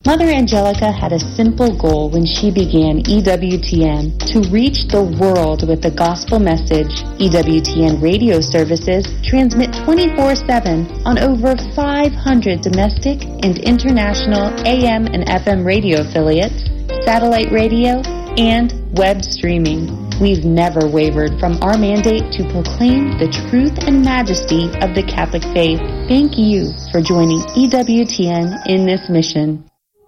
Mother Angelica had a simple goal when she began EWTN, to reach the world with the gospel message. EWTN radio services transmit 24/7 on over 500 domestic and international AM and FM radio affiliates, satellite radio, and web streaming. We've never wavered from our mandate to proclaim the truth and majesty of the Catholic faith. Thank you for joining EWTN in this mission.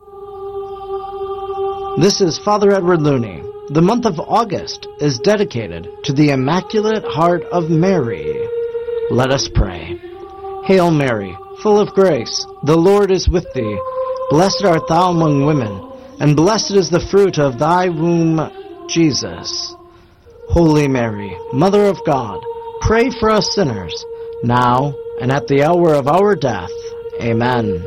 This is Father Edward Looney. The month of August is dedicated to the Immaculate Heart of Mary. Let us pray. Hail Mary, full of grace, the Lord is with thee. Blessed art thou among women, and blessed is the fruit of thy womb, Jesus. Holy Mary, Mother of God, pray for us sinners, now and at the hour of our death. Amen.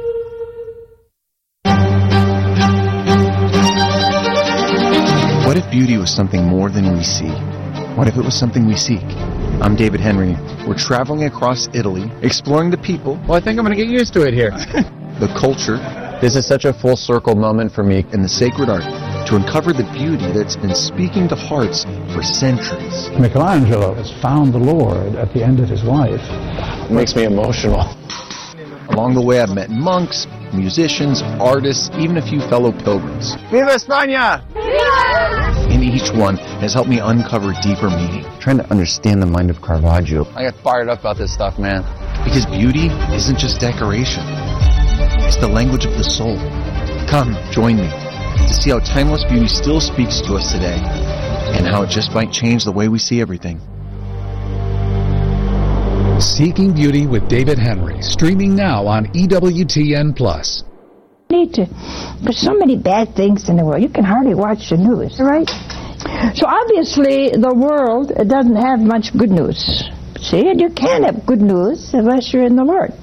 What if beauty was something more than we see? What if it was something we seek? I'm David Henry. We're traveling across Italy, exploring the people. Well, I think I'm going to get used to it here. The culture. This is such a full circle moment for me. And the sacred art to uncover the beauty that's been speaking to hearts for centuries. Michelangelo has found the Lord at the end of his life. It makes me emotional. Along the way, I've met monks, musicians, artists, even a few fellow pilgrims. Viva España! And each one has helped me uncover deeper meaning. Trying to understand the mind of Caravaggio. I get fired up about this stuff, man. Because beauty isn't just decoration. It's the language of the soul. Come, join me to see how timeless beauty still speaks to us today and how it just might change the way we see everything. Seeking Beauty with David Henry, streaming now on EWTN+. There's so many bad things in the world. You can hardly watch the news, right? So obviously the world doesn't have much good news. See, and you can't have good news unless you're in the Lord.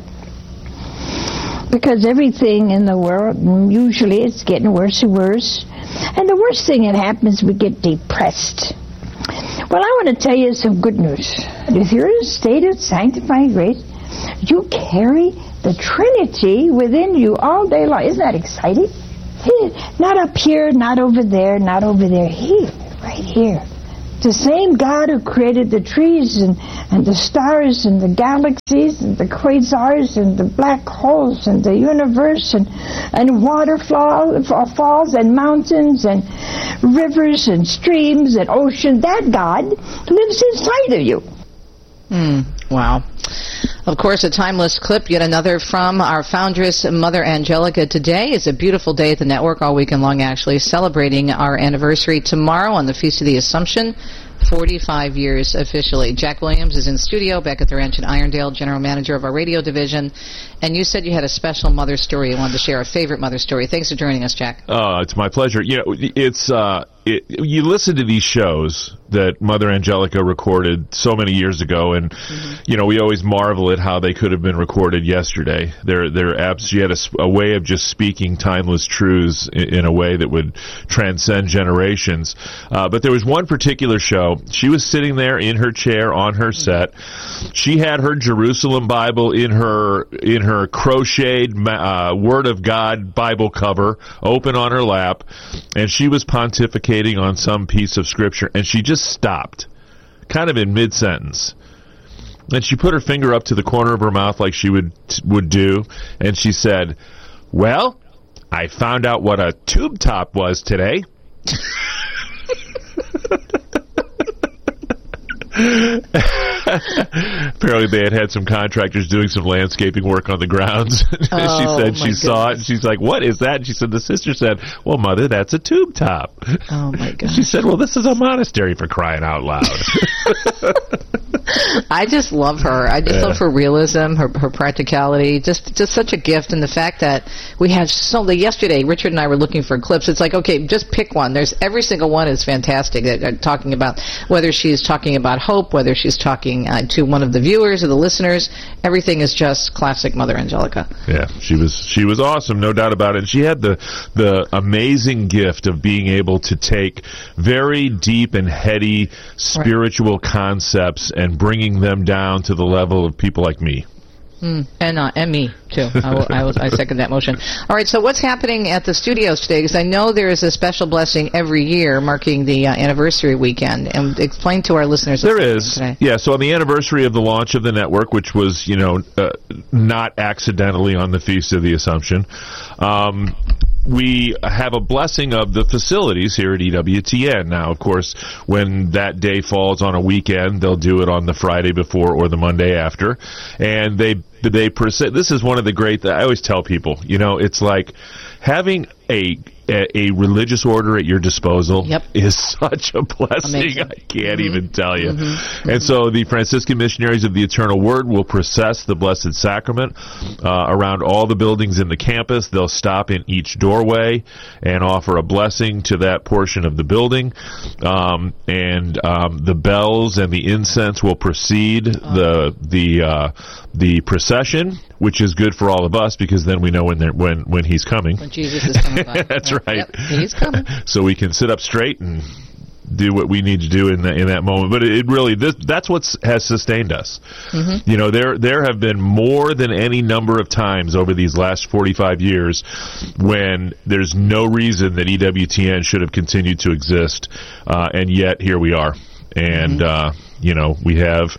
Because everything in the world, usually it's getting worse and worse. And the worst thing that happens, we get depressed. Well, I want to tell you some good news. If you're in a state of sanctifying grace, you carry the Trinity within you all day long. Isn't that exciting? Not up here, not over there, not over there. Here, right here. The same God who created the trees and the stars and the galaxies and the quasars and the black holes and the universe and waterfalls and mountains and rivers and streams and oceans, that God lives inside of you. Wow. Of course, a timeless clip, yet another from our foundress, Mother Angelica. Today is a beautiful day at the network, all weekend long actually, celebrating our anniversary tomorrow on the Feast of the Assumption, 45 years officially. Jack Williams is in studio back at the ranch in Irondale, general manager of our radio division. And you said you had a special mother story you wanted to share, a favorite mother story. Thanks for joining us, Jack. It's my pleasure. You know, you listen to these shows that Mother Angelica recorded so many years ago, and you know, we always marvel at how they could have been recorded yesterday. She had a way of just speaking timeless truths in a way that would transcend generations. But there was one particular show. She was sitting there in her chair on her set. She had her Jerusalem Bible in her crocheted Word of God Bible cover open on her lap, and she was pontificating on some piece of scripture, and she just stopped, kind of in mid-sentence. And she put her finger up to the corner of her mouth like she would do, and she said, "Well, I found out what a tube top was today." Apparently they had some contractors doing some landscaping work on the grounds. She said she saw it, and she's like, "What is that?" And she said, the sister said, "Well, Mother, that's a tube top." Oh, my God. She said, "Well, this is a monastery, for crying out loud." I just love her. I just love her realism, her practicality, just such a gift. And the fact that we had yesterday, Richard and I were looking for clips. It's like, okay, just pick one. Every single one is fantastic. Talking about whether she's talking about hope, whether she's talking to one of the viewers or the listeners, everything is just classic Mother Angelica. Yeah, she was awesome, no doubt about it. And she had the amazing gift of being able to take very deep and heady spiritual concepts and bringing them down to the level of people like me. And me, too. I second that motion. All right, so what's happening at the studios today? Because I know there is a special blessing every year marking the anniversary weekend. And explain to our listeners what's there is today. Yeah, so on the anniversary of the launch of the network, which was, not accidentally on the Feast of the Assumption, we have a blessing of the facilities here at EWTN. Now, of course, when that day falls on a weekend, they'll do it on the Friday before or the Monday after. And this is one of the great, I always tell people, it's like having a religious order at your disposal is such a blessing. Amazing. I can't even tell you. And so the Franciscan Missionaries of the Eternal Word will process the Blessed Sacrament around all the buildings in the campus. They'll stop in each doorway and offer a blessing to that portion of the building. The bells and the incense will precede the procession, which is good for all of us because then we know when he's coming. When Jesus is coming by. That's right. Yep, he's coming. So we can sit up straight and do what we need to do in that moment. But it really, that's what has sustained us. There have been more than any number of times over these last 45 years when there's no reason that EWTN should have continued to exist, and yet here we are. And, we have...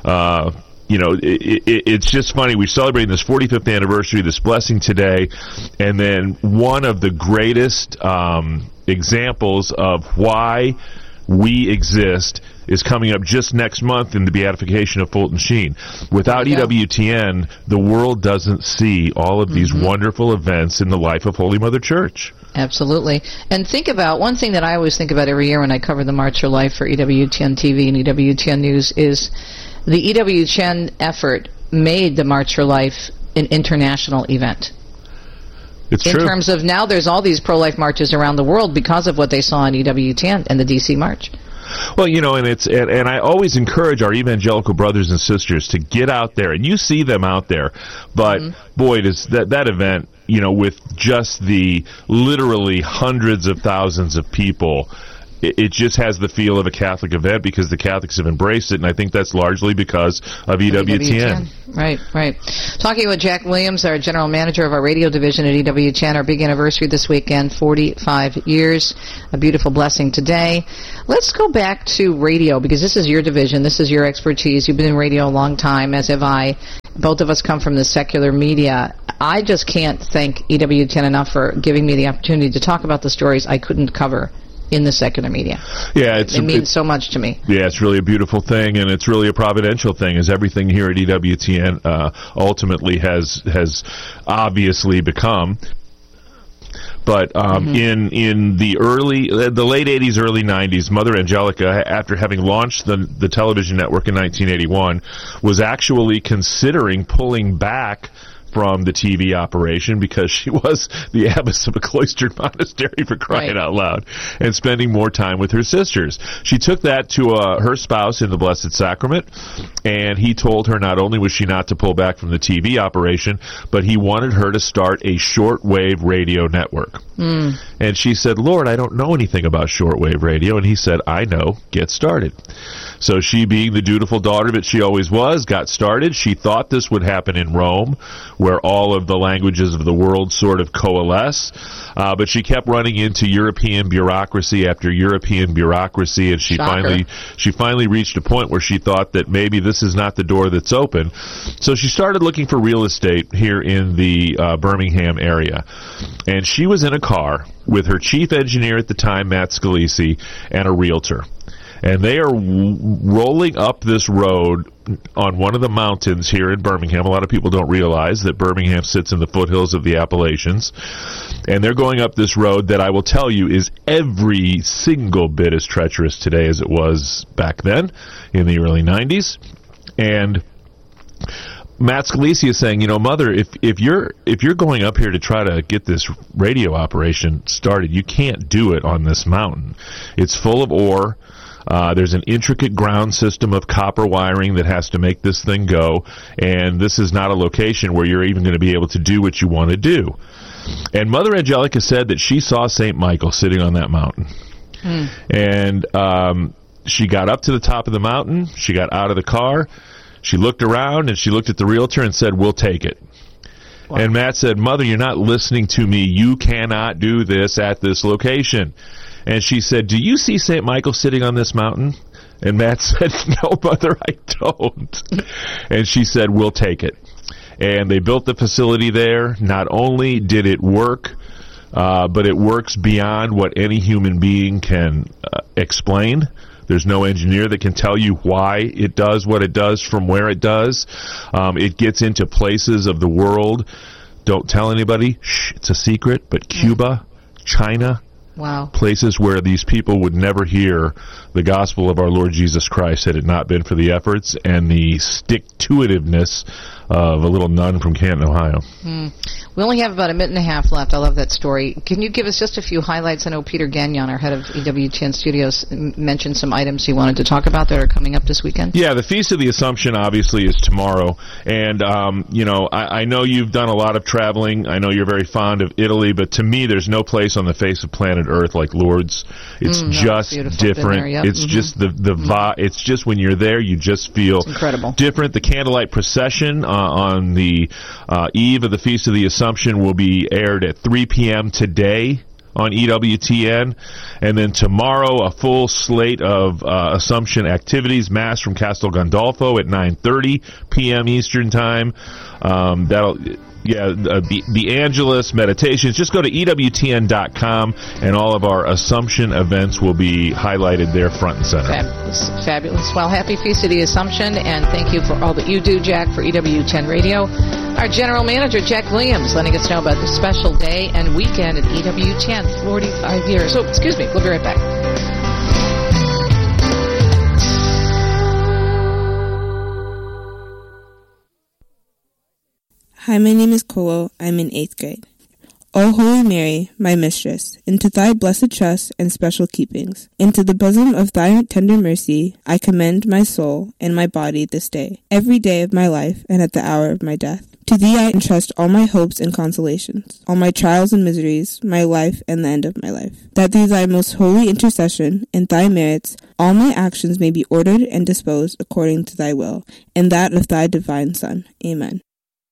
it's just funny. We're celebrating this 45th anniversary, this blessing today, and then one of the greatest examples of why we exist is coming up just next month in the beatification of Fulton Sheen. Without EWTN, the world doesn't see all of these wonderful events in the life of Holy Mother Church. Absolutely. And think about, one thing that I always think about every year when I cover the March for Life for EWTN TV and EWTN News is the EWTN effort made the March for Life an international event. It's true. In terms of now there's all these pro-life marches around the world because of what they saw on EWTN and the D.C. March. Well, and I always encourage our evangelical brothers and sisters to get out there, and you see them out there, but boy, does that event, with just the literally hundreds of thousands of people, it just has the feel of a Catholic event because the Catholics have embraced it, and I think that's largely because of EWTN. Right. Talking with Jack Williams, our general manager of our radio division at EWTN, our big anniversary this weekend, 45 years, a beautiful blessing today. Let's go back to radio because this is your division, this is your expertise. You've been in radio a long time, as have I. Both of us come from the secular media. I just can't thank EWTN enough for giving me the opportunity to talk about the stories I couldn't cover in the secular media. Yeah, it means so much to me. Yeah, it's really a beautiful thing, and it's really a providential thing, as everything here at EWTN ultimately has obviously become. But in the late 80s, early 90s, Mother Angelica, after having launched the television network in 1981, was actually considering pulling back from the TV operation because she was the abbess of a cloistered monastery, for crying out loud, and spending more time with her sisters. She took that to her spouse in the Blessed Sacrament, and he told her not only was she not to pull back from the TV operation, but he wanted her to start a shortwave radio network. And she said, "Lord, I don't know anything about shortwave radio." And he said, "I know. Get started." So she, being the dutiful daughter that she always was, got started. She thought this would happen in Rome, where all of the languages of the world sort of coalesce. But she kept running into European bureaucracy after European bureaucracy, and she finally reached a point where she thought that maybe this is not the door that's open. So she started looking for real estate here in the Birmingham area. And she was in a car with her chief engineer at the time, Matt Scalisi, and a realtor. And they are rolling up this road on one of the mountains here in Birmingham. A lot of people don't realize that Birmingham sits in the foothills of the Appalachians. And they're going up this road that I will tell you is every single bit as treacherous today as it was back then in the early 90s. And Matt Scalisi is saying, Mother, if you're going up here to try to get this radio operation started, you can't do it on this mountain. It's full of ore. There's an intricate ground system of copper wiring that has to make this thing go, and this is not a location where you're even going to be able to do what you want to do. And Mother Angelica said that she saw St. Michael sitting on that mountain. And she got up to the top of the mountain. She got out of the car. She looked around, and she looked at the realtor and said, "We'll take it." Wow. And Matt said, "Mother, you're not listening to me. You cannot do this at this location." And she said, "Do you see St. Michael sitting on this mountain?" And Matt said, "No, Mother, I don't." And she said, "We'll take it." And they built the facility there. Not only did it work, but it works beyond what any human being can explain. There's no engineer that can tell you why it does what it does from where it does. It gets into places of the world. Don't tell anybody. Shh, it's a secret. But Cuba, China, wow, places where these people would never hear the gospel of our Lord Jesus Christ had it not been for the efforts and the stick-to-itiveness of a little nun from Canton, Ohio. We only have about a minute and a half left. I love that story. Can you give us just a few highlights? I know Peter Gagnon, our head of EWTN Studios, mentioned some items he wanted to talk about that are coming up this weekend. Yeah, the Feast of the Assumption obviously is tomorrow. And, I know you've done a lot of traveling. I know you're very fond of Italy, but to me, there's no place on the face of planet Earth like Lourdes. It's just different. There, yep. It's just the vibe. It's just when you're there, you just feel incredible. Different. The candlelight procession on the eve of the Feast of the Assumption will be aired at 3 p.m. today on EWTN, and then tomorrow a full slate of Assumption activities. Mass from Castel Gandolfo at 9:30 p.m. Eastern Time. The Angelus meditations. Just go to EWTN.com, and all of our Assumption events will be highlighted there front and center. Fabulous. Well, happy Feast of the Assumption, and thank you for all that you do, Jack, for EWTN Radio. Our General Manager, Jack Williams, letting us know about this special day and weekend at EWTN, 45 years. So, excuse me, we'll be right back. Hi, my name is Kolo. I'm in 8th grade. O Holy Mary, my mistress, into thy blessed trust and special keepings, into the bosom of thy tender mercy, I commend my soul and my body this day, every day of my life and at the hour of my death. To thee I entrust all my hopes and consolations, all my trials and miseries, my life and the end of my life, that through thy most holy intercession and thy merits, all my actions may be ordered and disposed according to thy will, and that of thy divine Son. Amen.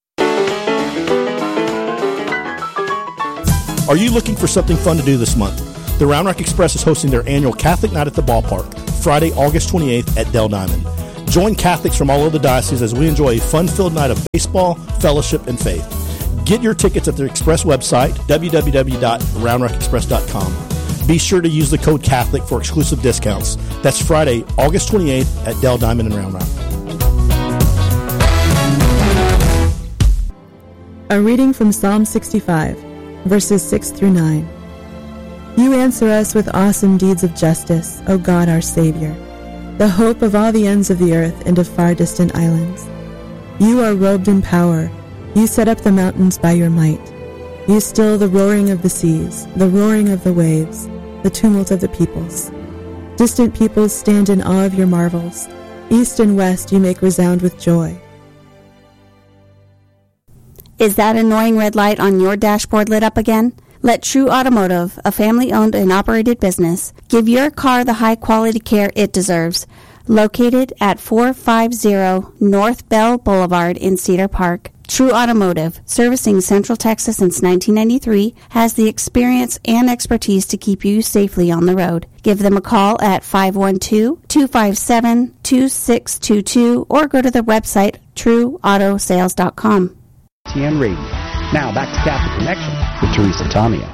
Are you looking for something fun to do this month? The Round Rock Express is hosting their annual Catholic Night at the Ballpark, Friday, August 28th at Dell Diamond. Join Catholics from all over the diocese as we enjoy a fun-filled night of baseball, fellowship, and faith. Get your tickets at their Express website, www.roundrockexpress.com. Be sure to use the code Catholic for exclusive discounts. That's Friday, August 28th at Dell Diamond in Round Rock. A reading from Psalm 65. Verses 6 through 9. You answer us with awesome deeds of justice, O God our Savior, the hope of all the ends of the earth and of far distant islands. You are robed in power. You set up the mountains by your might. You still the roaring of the seas, the roaring of the waves, the tumult of the peoples. Distant peoples stand in awe of your marvels. East and west you make resound with joy. Is that annoying red light on your dashboard lit up again? Let True Automotive, a family-owned and operated business, give your car the high-quality care it deserves. Located at 450 North Bell Boulevard in Cedar Park, True Automotive, servicing Central Texas since 1993, has the experience and expertise to keep you safely on the road. Give them a call at 512-257-2622 or go to their website, trueautosales.com. TN Radio. Now back to Catholic Connection with Teresa Tomia.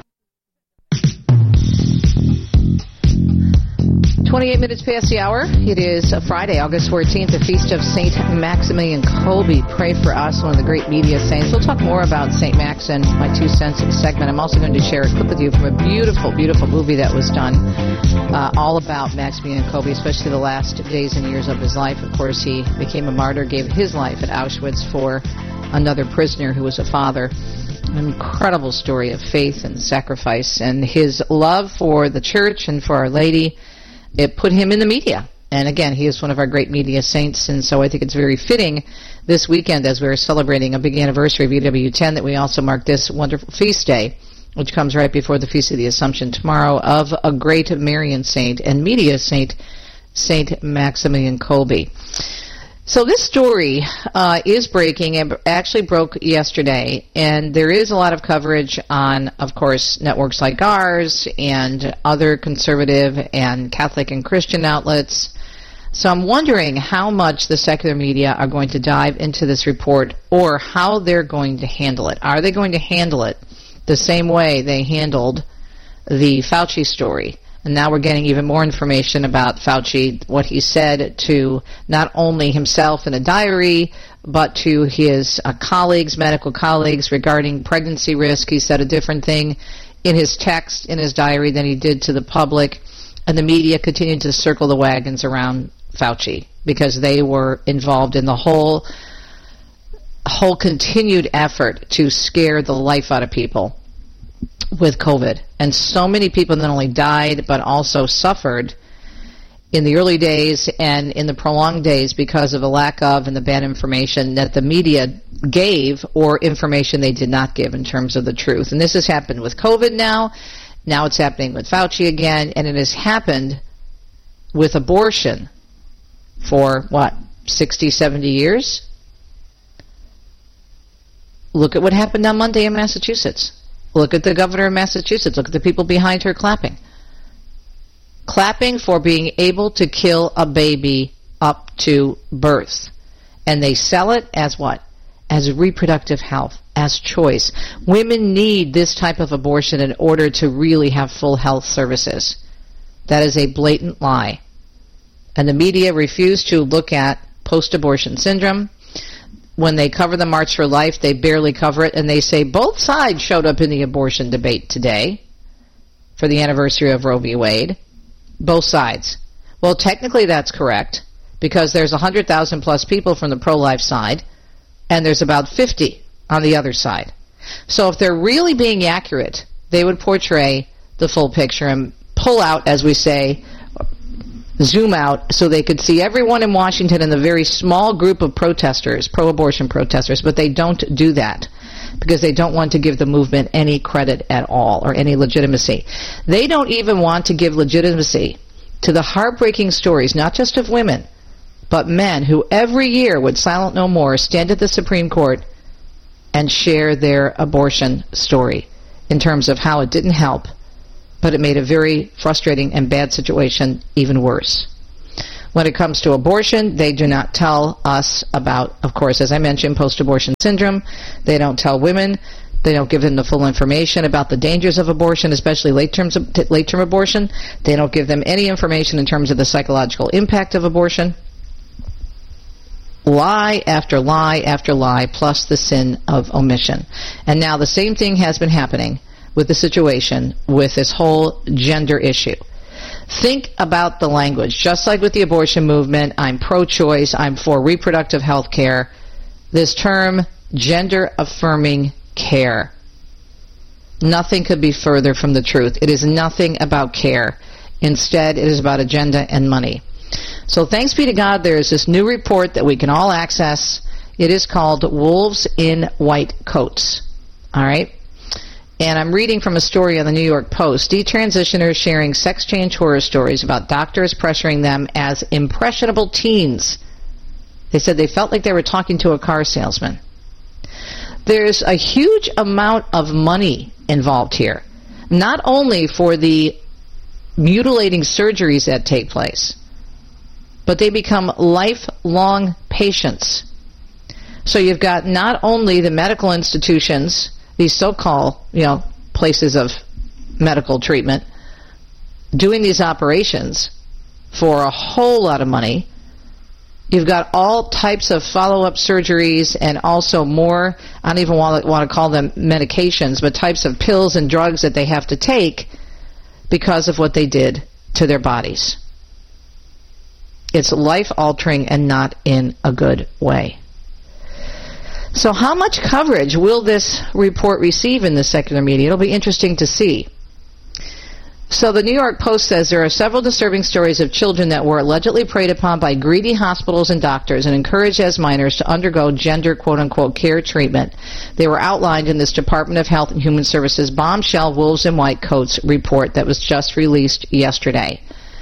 28 minutes past the hour. It is Friday, August 14th, the Feast of St. Maximilian Kolbe. Pray for us, one of the great media saints. We'll talk more about St. Max in my 2 cents segment. I'm also going to share a clip with you from a beautiful, beautiful movie that was done all about Maximilian Kolbe, especially the last days and years of his life. Of course, he became a martyr, gave his life at Auschwitz for another prisoner who was a father. An incredible story of faith and sacrifice, and his love for the church and for Our Lady, it put him in the media. And again, he is one of our great media saints, and so I think it's very fitting this weekend as we're celebrating a big anniversary of EWTN that we also mark this wonderful feast day, which comes right before the Feast of the Assumption tomorrow, of a great Marian saint and media saint, St. Maximilian Kolbe. So this story is breaking. It actually broke yesterday, and there is a lot of coverage on, of course, networks like ours and other conservative and Catholic and Christian outlets. So I'm wondering how much the secular media are going to dive into this report or how they're going to handle it. Are they going to handle it the same way they handled the Fauci story? And now we're getting even more information about Fauci, what he said to not only himself in a diary, but to his colleagues, medical colleagues, regarding pregnancy risk. He said a different thing in his text, in his diary, than he did to the public. And the media continued to circle the wagons around Fauci because they were involved in the whole continued effort to scare the life out of people with COVID. And so many people not only died but also suffered in the early days and in the prolonged days because of the lack of and the bad information that the media gave or information they did not give in terms of the truth. And this has happened with COVID now. Now it's happening with Fauci again, and it has happened with abortion for, 60, 70 years? Look at what happened on Monday in Massachusetts. Look at the governor of Massachusetts. Look at the people behind her clapping. Clapping for being able to kill a baby up to birth. And they sell it as what? As reproductive health, as choice. Women need this type of abortion in order to really have full health services. That is a blatant lie. And the media refuse to look at post-abortion syndrome. When they cover the March for Life, they barely cover it, and they say both sides showed up in the abortion debate today for the anniversary of Roe v. Wade. Both sides. Well, technically that's correct, because there's 100,000 plus people from the pro-life side, and there's about 50 on the other side. So if they're really being accurate, they would portray the full picture and pull out, as we say, zoom out, so they could see everyone in Washington in the very small group of protesters, pro-abortion protesters, but they don't do that because they don't want to give the movement any credit at all or any legitimacy. They don't even want to give legitimacy to the heartbreaking stories, not just of women, but men who every year would Silent No More stand at the Supreme Court and share their abortion story in terms of how it didn't help, but it made a very frustrating and bad situation even worse. When it comes to abortion, they do not tell us about, of course, as I mentioned, post-abortion syndrome. They don't tell women. They don't give them the full information about the dangers of abortion, especially late-term abortion. They don't give them any information in terms of the psychological impact of abortion. Lie after lie after lie, plus the sin of omission. And now the same thing has been happening with the situation with this whole gender issue. Think about the language. Just like with the abortion movement, I'm pro-choice, I'm for reproductive health care. This term, gender-affirming care. Nothing could be further from the truth. It is nothing about care. Instead, it is about agenda and money. So thanks be to God, there is this new report that we can all access. It is called Wolves in White Coats. All right? And I'm reading from a story on the New York Post. Detransitioners sharing sex change horror stories about doctors pressuring them as impressionable teens. They said they felt like they were talking to a car salesman. There's a huge amount of money involved here, not only for the mutilating surgeries that take place, but they become lifelong patients. So you've got not only the medical institutions, these so-called, places of medical treatment, doing these operations for a whole lot of money. You've got all types of follow-up surgeries and also more, I don't even want to call them medications, but types of pills and drugs that they have to take because of what they did to their bodies. It's life-altering and not in a good way. So how much coverage will this report receive in the secular media? It'll be interesting to see. So the New York Post says there are several disturbing stories of children that were allegedly preyed upon by greedy hospitals and doctors and encouraged as minors to undergo gender, quote-unquote, care treatment. They were outlined in this Department of Health and Human Services bombshell Wolves in White Coats report that was just released yesterday.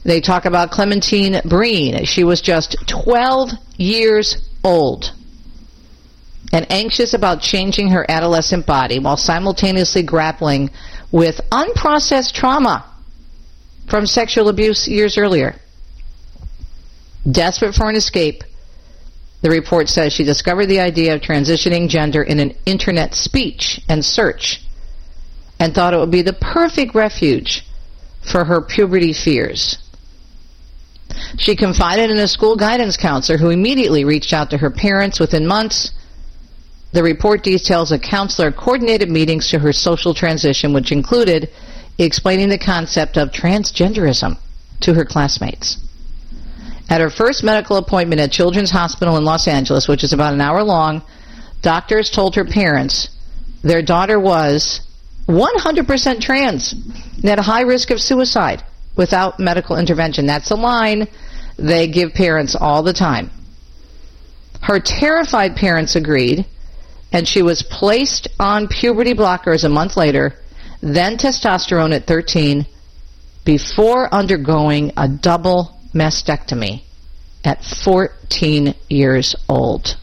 They talk about Clementine Breen. She was just 12 years old and anxious about changing her adolescent body while simultaneously grappling with unprocessed trauma from sexual abuse years earlier. Desperate for an escape, the report says she discovered the idea of transitioning gender in an internet speech and search and thought it would be the perfect refuge for her puberty fears. She confided in a school guidance counselor who immediately reached out to her parents within months. The report details a counselor coordinated meetings to her social transition, which included explaining the concept of transgenderism to her classmates. At her first medical appointment at Children's Hospital in Los Angeles, which is about an hour long, doctors told her parents their daughter was 100% trans and had a high risk of suicide without medical intervention. That's a line they give parents all the time. Her terrified parents agreed, and she was placed on puberty blockers a month later, then testosterone at 13, before undergoing a double mastectomy at 14 years old.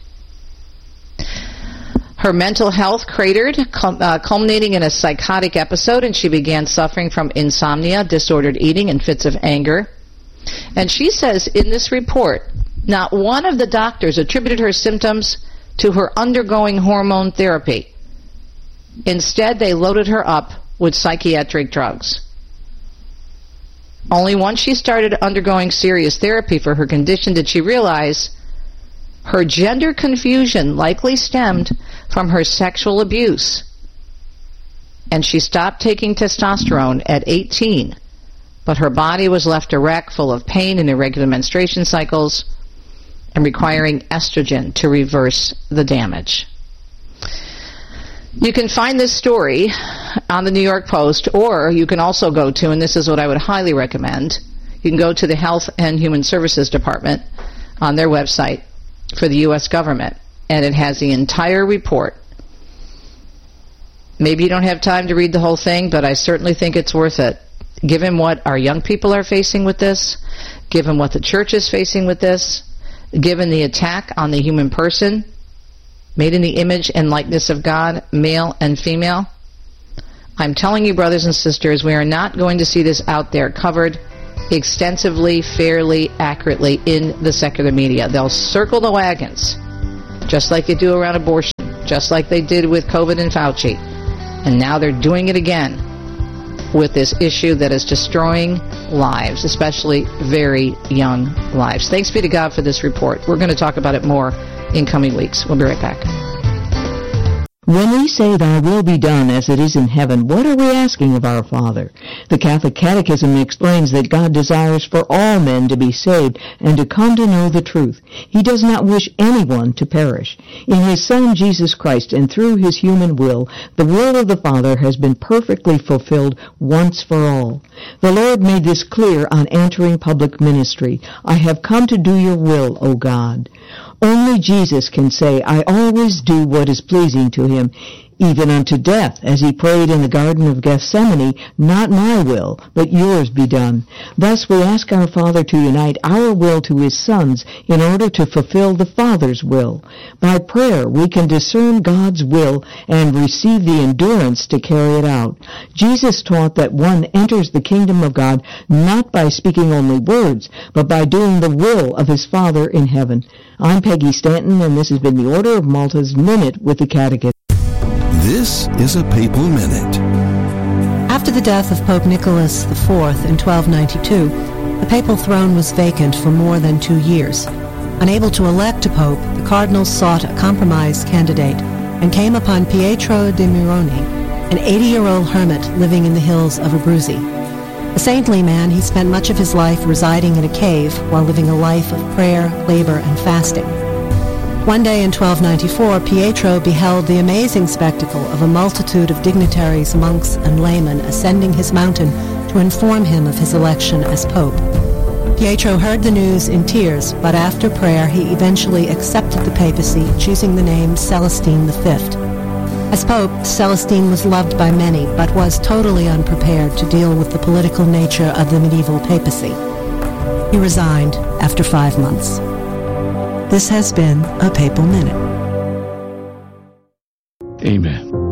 Her mental health cratered, culminating in a psychotic episode, and she began suffering from insomnia, disordered eating, and fits of anger. And she says in this report, not one of the doctors attributed her symptoms to her undergoing hormone therapy. Instead, they loaded her up with psychiatric drugs. Only once she started undergoing serious therapy for her condition did she realize her gender confusion likely stemmed from her sexual abuse. And she stopped taking testosterone at 18, but her body was left a wreck full of pain and irregular menstruation cycles and requiring estrogen to reverse the damage. You can find this story on the New York Post, or you can also go to, and this is what I would highly recommend, you can go to the Health and Human Services Department on their website for the U.S. government, and it has the entire report. Maybe you don't have time to read the whole thing, but I certainly think it's worth it. Given what our young people are facing with this, given what the church is facing with this, given the attack on the human person, made in the image and likeness of God, male and female, I'm telling you, brothers and sisters, we are not going to see this out there covered extensively, fairly, accurately in the secular media. They'll circle the wagons, just like they do around abortion, just like they did with COVID and Fauci. And now they're doing it again with this issue that is destroying lives, especially very young lives. Thanks be to God for this report. We're going to talk about it more in coming weeks. We'll be right back. When we say, "Thy will be done as it is in heaven," what are we asking of our Father? The Catholic Catechism explains that God desires for all men to be saved and to come to know the truth. He does not wish anyone to perish. In His Son, Jesus Christ, and through His human will, the will of the Father has been perfectly fulfilled once for all. The Lord made this clear on entering public ministry. "I have come to do your will, O God." Only Jesus can say, "I always do what is pleasing to Him, even unto death," as He prayed in the Garden of Gethsemane, "Not my will, but yours be done." Thus we ask our Father to unite our will to His Son's in order to fulfill the Father's will. By prayer we can discern God's will and receive the endurance to carry it out. Jesus taught that one enters the kingdom of God not by speaking only words, but by doing the will of his Father in heaven. I'm Peggy Stanton, and this has been the Order of Malta's Minute with the Catechism. This is a Papal Minute. After the death of Pope Nicholas IV in 1292, the papal throne was vacant for more than 2 years. Unable to elect a pope, the cardinals sought a compromise candidate and came upon Pietro de Mironi, an 80-year-old hermit living in the hills of Abruzzi. A saintly man, he spent much of his life residing in a cave while living a life of prayer, labor, and fasting. One day in 1294, Pietro beheld the amazing spectacle of a multitude of dignitaries, monks, and laymen ascending his mountain to inform him of his election as pope. Pietro heard the news in tears, but after prayer he eventually accepted the papacy, choosing the name Celestine V. As Pope, Celestine was loved by many, but was totally unprepared to deal with the political nature of the medieval papacy. He resigned after 5 months. This has been a Papal Minute. Amen.